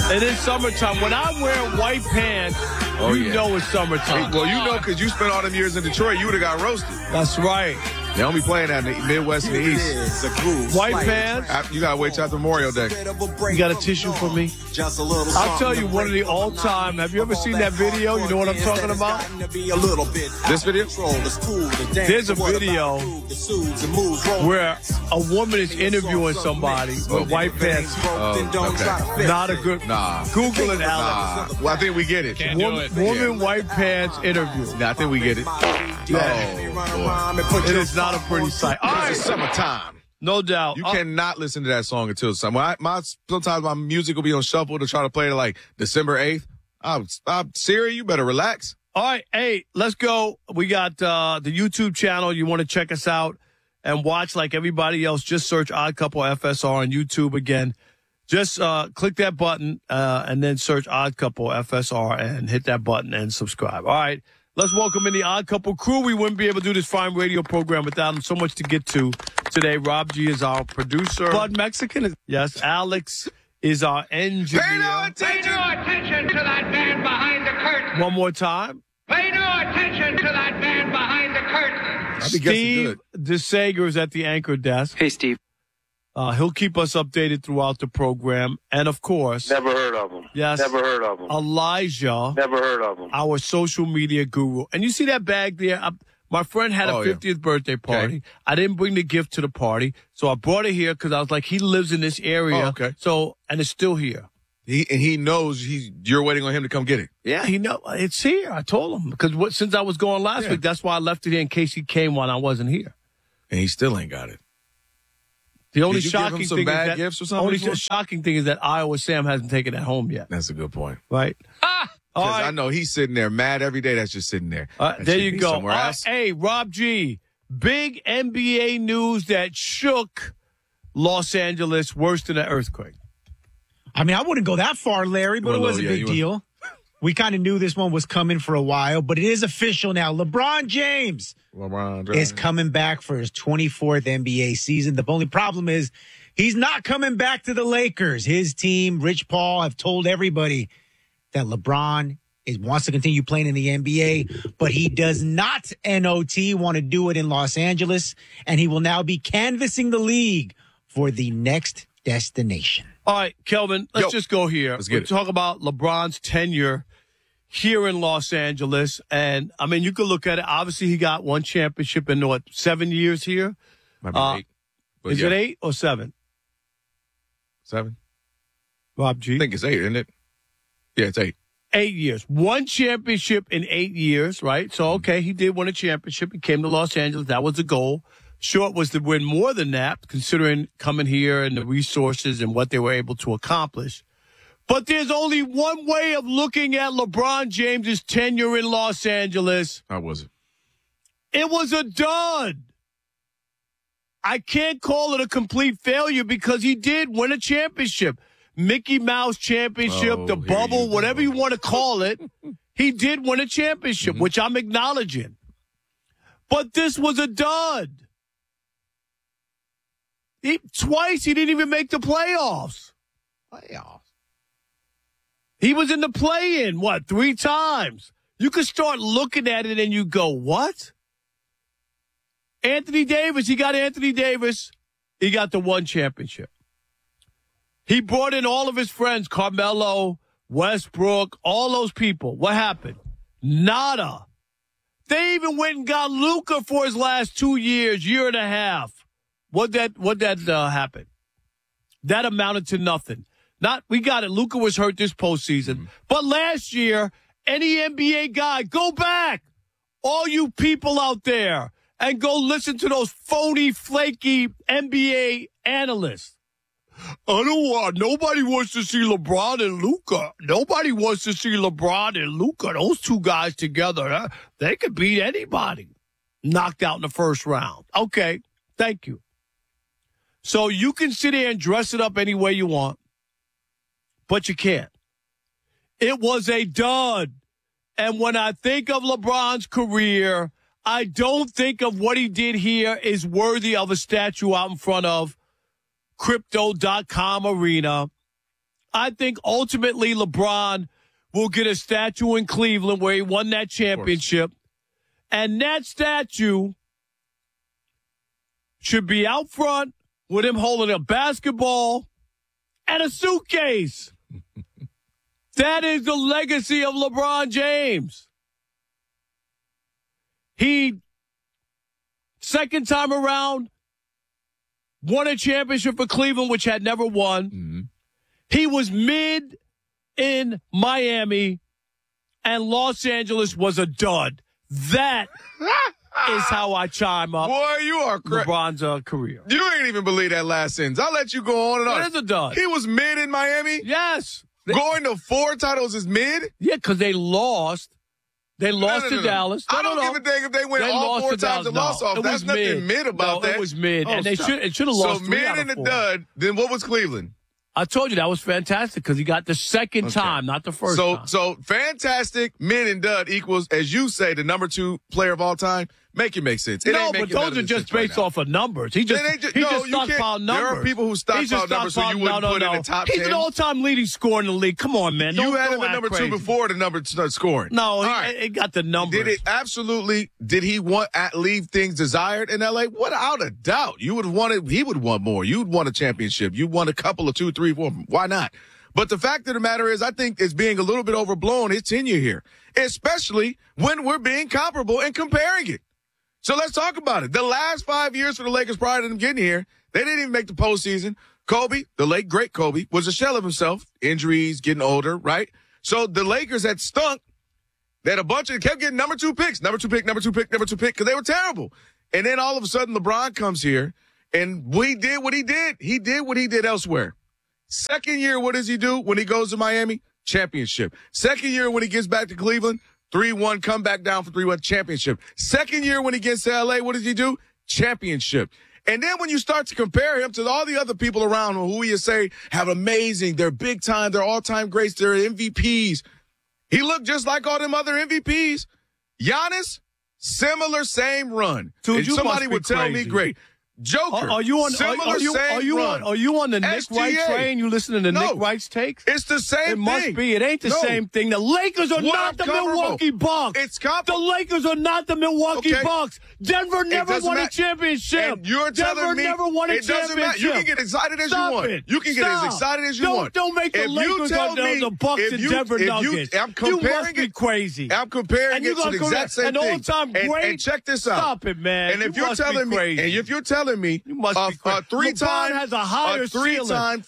It is summertime. When I wear white pants, you know it's summertime. Well, you know, because you spent all them years in Detroit, you would have got roasted. That's right. They don't be playing that in the Midwest and the East. White pants. You got to wait till after Memorial Day. You got a tissue for me? I'll tell you one of the all-time. Have you ever seen that video? You know what I'm talking about? This video? There's a video where a woman is interviewing somebody with white pants. Okay. Not a good. Nah. Google it, Alex. Well, I think we get it. Woman white pants interview. Nah, I think we get it. It is not a pretty sight. All right. It's summertime. No doubt. You cannot listen to that song until summer. Sometimes my music will be on shuffle to try to play it like December 8th. Siri, you better relax. All right. Hey, let's go. We got the YouTube channel. You want to check us out and watch like everybody else. Just search Odd Couple FSR on YouTube again. Just click that button and then search Odd Couple FSR and hit that button and subscribe. All right. Let's welcome in the Odd Couple crew. We wouldn't be able to do this fine radio program without them. So much to get to today. Rob G is our producer. Bud Mexican. Yes, Alex is our engineer. Pay no attention to that man behind the curtain. One more time. Pay no attention to that man behind the curtain. Steve DeSager is at the anchor desk. Hey, Steve. He'll keep us updated throughout the program. And, of course. Never heard of him. Yes. Never heard of him. Elijah. Never heard of him. Our social media guru. And you see that bag there? My friend had a 50th birthday party. Okay. I didn't bring the gift to the party. So I brought it here because I was like, he lives in this area. Oh, okay. So, and it's still here. He knows you're waiting on him to come get it. Yeah, he know it's here. I told him because since I was going last week, that's why I left it here in case he came when I wasn't here. And he still ain't got it. The only Did you shocking give him some thing bad is that gifts or something only before? shocking thing is that Iowa Sam hasn't taken it home yet. That's a good point. Right? All Because right. I know he's sitting there mad every day. That's just sitting there. That there should you be go. somewhere else. Hey, Rob G. Big NBA news that shook Los Angeles worse than an earthquake. I mean, I wouldn't go that far, Larry, but it was a big deal. We kind of knew this one was coming for a while, but it is official now. LeBron James is coming back for his 24th NBA season. The only problem is he's not coming back to the Lakers. His team, Rich Paul, have told everybody that LeBron wants to continue playing in the NBA, but he does not, NOT, want to do it in Los Angeles, and he will now be canvassing the league for the next destination. All right, Kelvin, let's just go here. Let's get it. Talk about LeBron's tenure here in Los Angeles. And, I mean, you could look at it. Obviously, he got one championship in, 7 years here? Might be 8. But Is it 8 or 7? 7? Rob G? I think it's 8, isn't it? Yeah, it's 8. 8 years. One championship in 8 years, right? So, okay, he did win a championship. He came to Los Angeles. That was the goal. Sure, it was to win more than that, considering coming here and the resources and what they were able to accomplish. But there's only one way of looking at LeBron James's tenure in Los Angeles. How was it? It was a dud. I can't call it a complete failure because he did win a championship. Mickey Mouse championship, the bubble, whatever you want to call it. He did win a championship, which I'm acknowledging. But this was a dud. Twice he didn't even make the playoffs. He was in the play-in, 3 times? You could start looking at it and you go, what? Anthony Davis, he got Anthony Davis. He got the one championship. He brought in all of his friends, Carmelo, Westbrook, all those people. What happened? Nada. They even went and got Luka for his last 2 years, year and a half. What'd that happen? That amounted to nothing. We got it. Luka was hurt this postseason. But last year, any NBA guy, go back, all you people out there, and go listen to those phony, flaky NBA analysts. Nobody wants to see LeBron and Luka. Nobody wants to see LeBron and Luka. Those two guys together, they could beat anybody. Knocked out in the first round. Okay, thank you. So you can sit there and dress it up any way you want, but you can't. It was a dud. And when I think of LeBron's career, I don't think of what he did here is worthy of a statue out in front of Crypto.com Arena. I think ultimately LeBron will get a statue in Cleveland where he won that championship. And that statue should be out front with him holding a basketball and a suitcase. That is the legacy of LeBron James. He, second time around, won a championship for Cleveland, which had never won. Mm-hmm. He was mid in Miami, and Los Angeles was a dud. That is how I chime up. Boy, you are LeBron's career. You ain't even believe that last sentence. I'll let you go on and on. It is a dud. He was mid in Miami? Yes. Going to 4 titles is mid? Yeah, because they lost. They lost to Dallas. I don't give a dang if they win all 4 times and lost off. That's nothing mid about that. It was mid. And it should have lost 3 So mid in the dud, then what was Cleveland? I told you that was fantastic because he got the second time, not the first time. So fantastic, mid and dud equals, as you say, the number 2 player of all time. Make it make sense. No, but those are just based off of numbers. He just stockpiled numbers. There are people who stockpile numbers, so you wouldn't put in the top 10. He's an all-time leading scorer in the league. Come on, man. You had him at number 2 before the number scoring. No, he got the numbers. Did he leave things desired in L.A.? Without a doubt. He would want more. You'd want a championship. You'd want a couple of 2, 3, 4. Why not? But the fact of the matter is, I think it's being a little bit overblown, his tenure here, especially when we're being comparable and comparing it. So let's talk about it. The last 5 years for the Lakers prior to them getting here, they didn't even make the postseason. Kobe, the late, great Kobe, was a shell of himself. Injuries, getting older, right? So the Lakers had stunk. They had kept getting number 2 picks, number 2 pick, because they were terrible. And then all of a sudden, LeBron comes here, and he did what he did. He did what he did elsewhere. Second year, what does he do when he goes to Miami? Championship. Second year, when he gets back to Cleveland, 3-1, come back down for 3-1, championship. Second year when he gets to L.A., what does he do? Championship. And then when you start to compare him to all the other people around who you say have amazing, they're big time, they're all-time greats, they're MVPs. He looked just like all them other MVPs. Giannis, similar, same run. Dude, somebody would tell me, great. Joker, are you on the Nick SGA. Wright train? You listening to Nick Wright's takes? It's the same thing. It must be. It ain't the same thing. The Lakers are not the Milwaukee Bucks. It's comparable. The Lakers are not the Milwaukee Bucks. Denver never won a championship. And you're telling me never won a championship. You can get excited as you want. You can get as excited as you want. Don't make the Lakers on the Bucks and Denver Nuggets. I'm comparing you must be crazy. I'm comparing it to the exact same thing. An all-time great. And check this out. Stop it, man. And if you're telling me, you must be crazy. LeBron has a higher ceiling.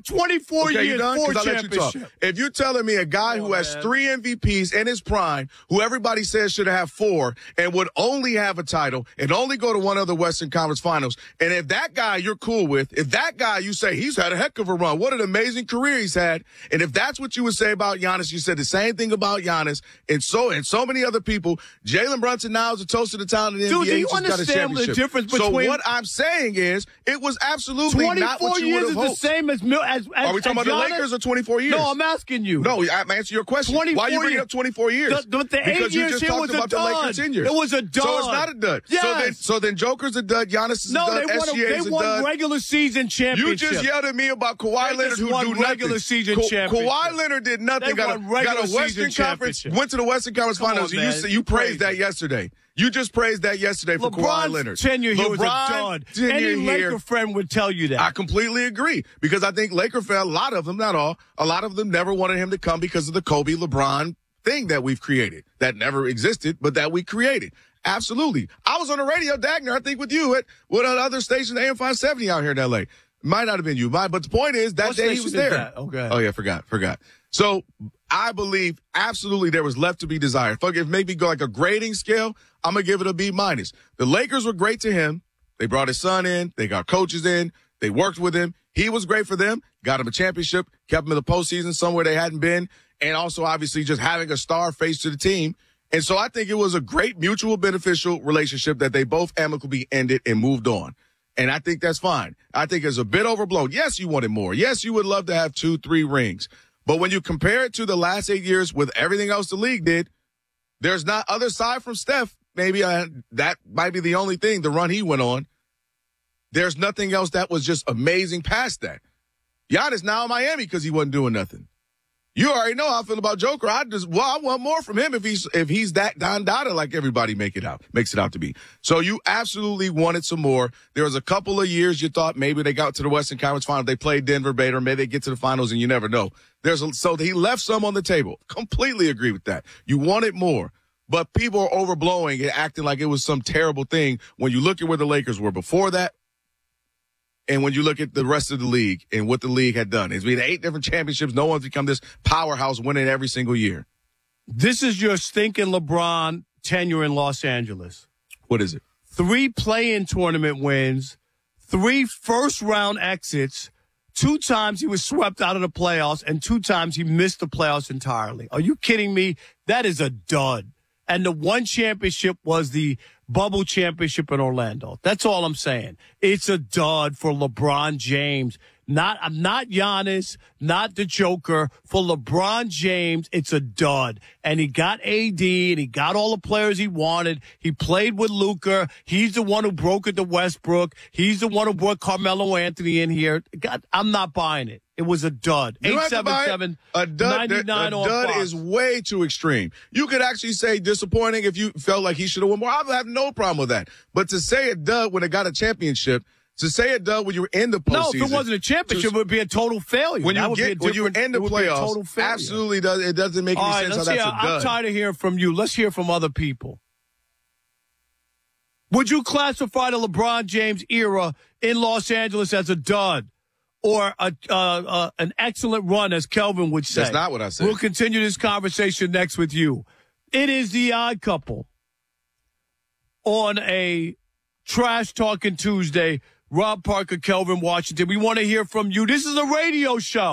24 years, 4 championships. If you're telling me a guy who has 3 MVPs in his prime, who everybody says should have 4, and would only have a title and only go to one other Western Conference Finals, and if that guy you're cool with, if that guy you say he's had a heck of a run, what an amazing career he's had, and if that's what you would say about Giannis, you said the same thing about Giannis, and so many other people. Jalen Brunson now is a toast to the town in the NBA. Do you understand the difference between? So what I'm saying is, it was absolutely not what you would have hoped. 24 years is the same as Are we talking about the Lakers or 24 years? No, I'm asking you. No, I'm answering your question. Why are you bringing up 24 years? The 8 years here was a dud. It was a dud. So it's not a dud. Yes. So then Joker's a dud, Giannis is a dud, SGA is a dud. They won regular season championships. You just yelled at me about Kawhi Leonard who do nothing. Regular season championships. Kawhi Leonard did nothing. Got a Western Conference, went to the Western Conference Finals, and you praised that yesterday. You just praised that yesterday for Kawhi Leonard. LeBron's tenure here was a dud. Any Laker friend would tell you that. I completely agree because I think Laker fans, a lot of them, not all, a lot of them never wanted him to come because of the Kobe LeBron thing that we've created that never existed, but that we created. Absolutely. I was on the radio, Dagner, I think with you at other stations, AM 570 out here in LA. Might not have been you, but the point is that day he was there. Okay. Oh yeah, forgot. So I believe absolutely there was left to be desired. If maybe go like a grading scale, I'm going to give it a B-. The Lakers were great to him. They brought his son in. They got coaches in. They worked with him. He was great for them. Got him a championship. Kept him in the postseason somewhere they hadn't been. And also obviously just having a star face to the team. And so I think it was a great mutual beneficial relationship that they both amicably ended and moved on. And I think that's fine. I think it's a bit overblown. Yes, you wanted more. Yes, you would love to have 2, 3 rings. But when you compare it to the last 8 years with everything else the league did, there's not other side from Steph. Maybe that might be the only thing, the run he went on. There's nothing else that was just amazing past that. Giannis now in Miami because he wasn't doing nothing. You already know how I feel about Joker. I want more from him if he's that Don Dada like everybody makes it out to be. So you absolutely wanted some more. There was a couple of years you thought maybe they got to the Western Conference Finals. They played Denver, Bader, maybe they get to the finals, and you never know. So he left some on the table. Completely agree with that. You wanted more. But people are overblowing and acting like it was some terrible thing when you look at where the Lakers were before that. And when you look at the rest of the league and what the league had done, it's been 8 different championships. No one's become this powerhouse winning every single year. This is your stinking LeBron tenure in Los Angeles. What is it? 3 play-in tournament wins, 3 first-round exits, 2 times he was swept out of the playoffs, and 2 times he missed the playoffs entirely. Are you kidding me? That is a dud. And the one championship was the bubble championship in Orlando. That's all I'm saying. It's a dud for LeBron James. Not Giannis, not the Joker. For LeBron James, it's a dud. And he got AD, and he got all the players he wanted. He played with Luka. He's the one who broke it to Westbrook. He's the one who brought Carmelo Anthony in here. God, I'm not buying it. It was a dud. 877 a dud 99 a on dud Fox. is way too extreme. You could actually say disappointing if you felt like he should have won more. I have no problem with that. But to say a dud when it got a championship, to say a dud when you were in the postseason. No, if it wasn't a championship, it would be a total failure. When you're in the playoffs, absolutely it doesn't make any sense how that's a dud. I'm tired of hearing from you. Let's hear from other people. Would you classify the LeBron James era in Los Angeles as a dud? Or an excellent run, as Kelvin would say? That's not what I said. We'll continue this conversation next with you. It is the Odd Couple on a Trash Talking Tuesday. Rob Parker, Kelvin Washington. We want to hear from you. This is a radio show.